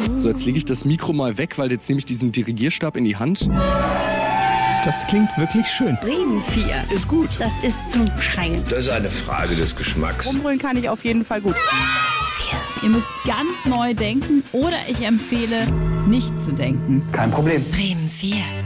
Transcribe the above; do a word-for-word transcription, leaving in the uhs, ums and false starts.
So, jetzt lege ich das Mikro mal weg, weil jetzt nehme ich diesen Dirigierstab in die Hand. Das klingt wirklich schön. Bremen vier. Ist gut. Das ist zum Schreien. Das ist eine Frage des Geschmacks. Rumbrüllen kann ich auf jeden Fall gut. Ihr müsst ganz neu denken oder ich empfehle, nicht zu denken. Kein Problem. Bremen vier.